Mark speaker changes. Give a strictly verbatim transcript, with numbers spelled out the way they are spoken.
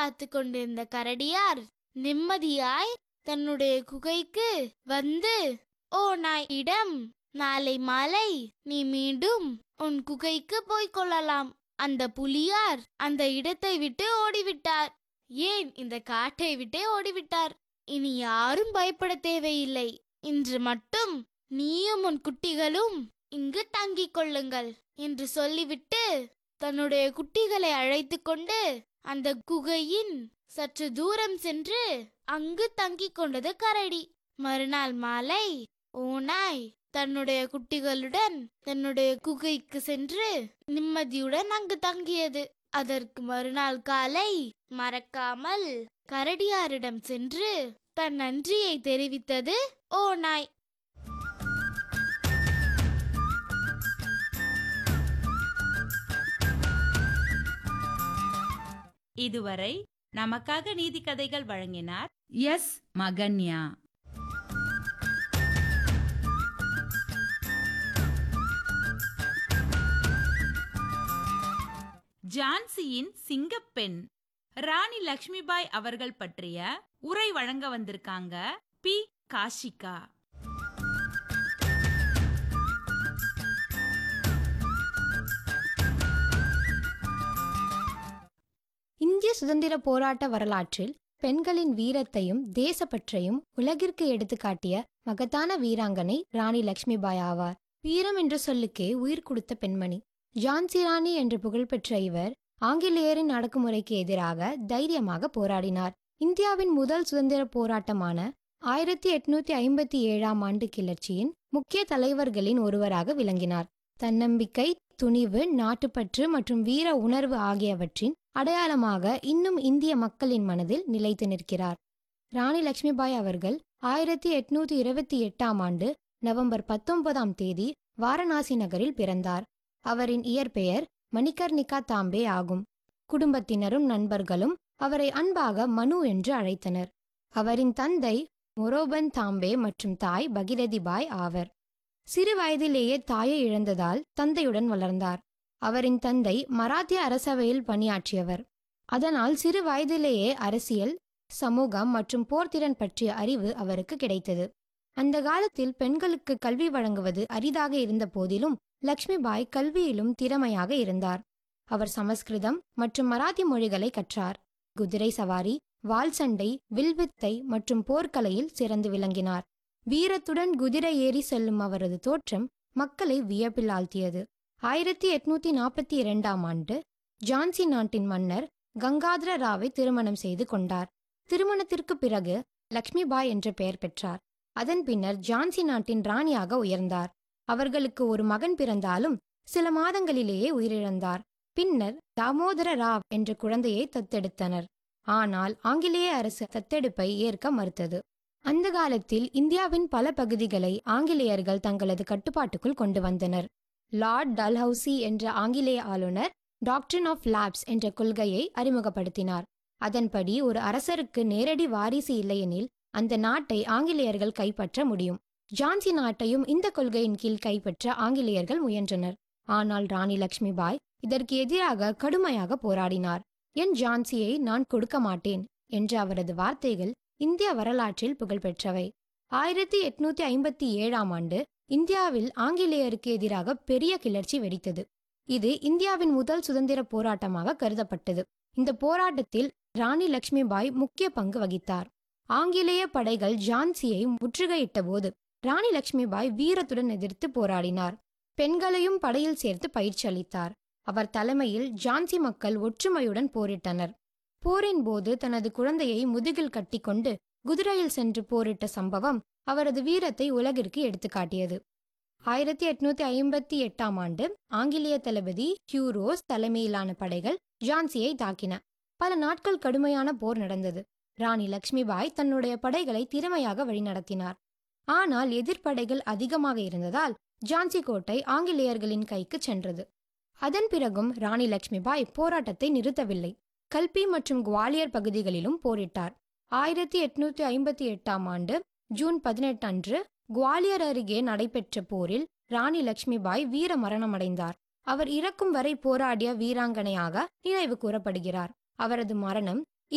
Speaker 1: காத்து கொண்டிருந்த கரடியார் நிம்மதியாய் தன்னுடைய குகைக்கு வந்து, ஓ நாய் இடம், நாளை மாலை நீ மீண்டும் உன் குகைக்கு போய்க் கொள்ளலாம். அந்த புலியார் அந்த இடத்தை விட்டு ஓடிவிட்டார். ஏன், இந்த காட்டை விட்டே ஓடிவிட்டார். இனி யாரும் பயப்பட தேவையில்லை. இன்று மட்டும் நீயும் உன் குட்டிகளும் இங்கு தங்கிக் கொள்ளுங்கள் என்று சொல்லிவிட்டு தன்னுடைய குட்டிகளை அழைத்து கொண்டு அந்த குகையின் சற்று தூரம் சென்று அங்கு தங்கிக் கொண்டது கரடி. மறுநாள் மாலை ஓநாய் தன்னுடைய குட்டிகளுடன் தன்னுடைய குகைக்கு சென்று நிம்மதியுடன் அங்கு தங்கியது. அதற்கு மறுநாள் காலை மறக்காமல் கரடியாரிடம் சென்று தன் நன்றியை தெரிவித்தது ஓநாய்.
Speaker 2: இதுவரை நமக்காக நீதி கதைகள் வழங்கினார்
Speaker 3: எஸ் மகன்யா.
Speaker 2: ஜான்சியின் சிங்கப்பெண் ராணி லக்ஷ்மிபாய் அவர்கள் பற்றிய உரை வழங்க வந்திருக்காங்க பி காஷிகா.
Speaker 4: இந்திய சுதந்திர போராட்ட வரலாற்றில் பெண்களின் வீரத்தையும் தேசப்பற்றையும் உலகிற்கு எடுத்துக்காட்டிய மகத்தான வீராங்கனை ராணி லக்ஷ்மிபாய் ஆவார். வீரம் என்ற சொல்லுக்கே உயிர் கொடுத்த பெண்மணி. ஜான்சி ராணி என்று புகழ்பெற்ற இவர் ஆங்கிலேயரின் அடக்குமுறைக்கு எதிராக தைரியமாக போராடினார். இந்தியாவின் முதல் சுதந்திர போராட்டமான ஆயிரத்தி எட்நூத்தி ஐம்பத்தி ஏழாம் ஆண்டு கிளர்ச்சியின் முக்கிய தலைவர்களின் ஒருவராக விளங்கினார். தன்னம்பிக்கை, துணிவு, நாட்டுப்பற்று மற்றும் வீர உணர்வு ஆகியவற்றின் அடையாளமாக இன்னும் இந்திய மக்களின் மனதில் நிலைத்து நிற்கிறார். ராணி லக்ஷ்மிபாய் அவர்கள் ஆயிரத்தி எட்நூத்தி இருபத்தி எட்டாம் ஆண்டு நவம்பர் பத்தொன்பதாம் தேதி வாரணாசி நகரில் பிறந்தார். அவரின் இயற்பெயர் மணிகர்ணிகா தாம்பே ஆகும். குடும்பத்தினரும் நண்பர்களும் அவரை அன்பாக மனு என்று அழைத்தனர். அவரின் தந்தை மொரோபன் தாம்பே மற்றும் தாய் பகிரதி பாய் ஆவர். சிறு வயதிலேயே தாயை இழந்ததால் தந்தையுடன் வளர்ந்தார். அவரின் தந்தை மராத்திய அரசவையில் பணியாற்றியவர். அதனால் சிறு வயதிலேயே அரசியல், சமூகம் மற்றும் போர்த்திறன் பற்றிய அறிவு அவருக்கு கிடைத்தது. அந்த காலத்தில் பெண்களுக்கு கல்வி வழங்குவது அரிதாக இருந்த போதிலும் லக்ஷ்மிபாய் கல்வியிலும் திறமையாக இருந்தார். அவர் சமஸ்கிருதம் மற்றும் மராத்தி மொழிகளை கற்றார். குதிரை சவாரி, வாள் சண்டை, வில்வித்தை மற்றும் போர்க்கலையில் சிறந்து விளங்கினார். வீரத்துடன் குதிரை ஏறி செல்லும் அவரது தோற்றம் மக்களை வியப்பில் ஆழ்த்தியது. ஆயிரத்தி எட்நூத்தி நாற்பத்தி இரண்டாம் ஆண்டு ஜான்சி நாட்டின் மன்னர் கங்காதர ராவை திருமணம் செய்து கொண்டார். திருமணத்திற்கு பிறகு லக்ஷ்மிபாய் என்ற பெயர் பெற்றார். அதன் பின்னர் ஜான்சி நாட்டின் ராணியாக உயர்ந்தார். அவர்களுக்கு ஒரு மகன் பிறந்தாலும் சில மாதங்களிலேயே உயிரிழந்தார். பின்னர் தாமோதர ராவ் என்ற குழந்தையை தத்தெடுத்தனர். ஆனால் ஆங்கிலேய அரசு தத்தெடுப்பை ஏற்க மறுத்தது. அந்த காலத்தில் இந்தியாவின் பல பகுதிகளை ஆங்கிலேயர்கள் தங்களது கட்டுப்பாட்டுக்குள் கொண்டு வந்தனர். லார்ட் டல்ஹவுசி என்ற ஆங்கிலேய ஆளுநர் டாக்ட்ரின் ஆஃப் லாப்ஸ் என்ற கொள்கையை அறிமுகப்படுத்தினார். அதன்படி ஒரு அரசருக்கு நேரடி வாரிசு இல்லையெனில் அந்த நாட்டை ஆங்கிலேயர்கள் கைப்பற்ற முடியும். ஜான்சி நாட்டையும் இந்த கொள்கையின் கீழ் கைப்பற்ற ஆங்கிலேயர்கள் முயன்றனர். ஆனால் ராணி லக்ஷ்மிபாய் இதற்கு எதிராக கடுமையாக போராடினார். என் ஜான்சியை நான் கொடுக்க மாட்டேன் என்ற அவரது வார்த்தைகள் இந்திய வரலாற்றில் புகழ்பெற்றவை. ஆயிரத்தி எட்நூத்தி ஐம்பத்தி ஏழாம் ஆண்டு இந்தியாவில் ஆங்கிலேயருக்கு எதிராக பெரிய கிளர்ச்சி வெடித்தது. இது இந்தியாவின் முதல் சுதந்திர போராட்டமாக கருதப்பட்டது. இந்த போராட்டத்தில் ராணி லக்ஷ்மிபாய் முக்கிய பங்கு வகித்தார். ஆங்கிலேய படைகள் ஜான்சியை முற்றுகையிட்ட போது ராணி லக்ஷ்மிபாய் வீரத்துடன் எதிர்த்து போராடினார். பெண்களையும் படையில் சேர்த்து பயிற்சி அளித்தார். அவர் தலைமையில் ஜான்சி மக்கள் ஒற்றுமையுடன் போரிட்டனர். போரின் போது தனது குழந்தையை முதுகில் கட்டிக்கொண்டு குதிரையில் சென்று போரிட்ட சம்பவம் அவரது வீரத்தை உலகிற்கு எடுத்துக்காட்டியது. ஆயிரத்தி எட்நூத்தி ஐம்பத்தி எட்டாம் ஆண்டு ஆங்கிலேய தளபதி ஹியூ ரோஸ் தலைமையிலான படைகள் ஜான்சியை தாக்கின. பல நாட்கள் கடுமையான போர் நடந்தது. ராணி லக்ஷ்மிபாய் தன்னுடைய படைகளை திறமையாக வழிநடத்தினார். ஆனால் எதிர்ப்படைகள் அதிகமாக இருந்ததால் ஜான்சி கோட்டை ஆங்கிலேயர்களின் கைக்கு சென்றது. அதன் பிறகும் ராணி லக்ஷ்மிபாய் போராட்டத்தை நிறுத்தவில்லை. கல்பி மற்றும் குவாலியர் பகுதிகளிலும் போரிட்டார். ஆயிரத்தி எட்நூத்தி ஐம்பத்தி எட்டாம் ஆண்டு ஜூன் பதினெட்டு அன்று குவாலியர் அருகே நடைபெற்ற போரில் ராணி லக்ஷ்மிபாய் வீர மரணமடைந்தார். அவர் இறக்கும் வரை போராடிய வீராங்கனையாக நினைவு கூறப்படுகிறார். அவரது மரணம்